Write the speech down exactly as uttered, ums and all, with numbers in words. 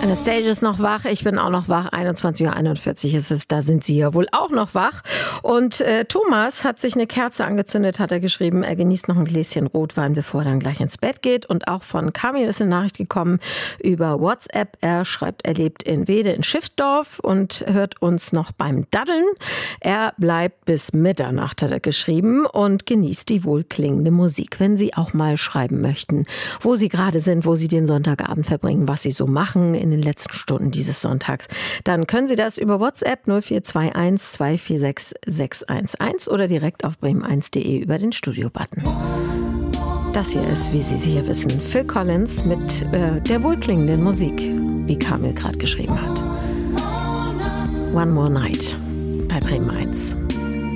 Anastasia ist noch wach, ich bin auch noch wach. einundzwanzig Uhr einundvierzig ist es, da sind Sie ja wohl auch noch wach. Und äh, Thomas hat sich eine Kerze angezündet, hat er geschrieben. Er genießt noch ein Gläschen Rotwein, bevor er dann gleich ins Bett geht. Und auch von Kamil ist eine Nachricht gekommen über WhatsApp. Er schreibt, er lebt in Wede in Schiffdorf und hört uns noch beim Daddeln. Er bleibt bis Mitternacht, hat er geschrieben, und genießt die wohlklingende Musik. Wenn Sie auch mal schreiben möchten, wo Sie gerade sind, wo Sie den Sonntagabend verbringen, was Sie so machen in den letzten Stunden dieses Sonntags, dann können Sie das über WhatsApp null vier zwei eins zwei vier sechs sechs eins eins oder direkt auf bremen eins punkt de über den Studio-Button. Das hier ist, wie Sie sicher wissen, Phil Collins mit äh, der wohlklingenden Musik, wie Kamil gerade geschrieben hat. One More Night bei Bremen eins.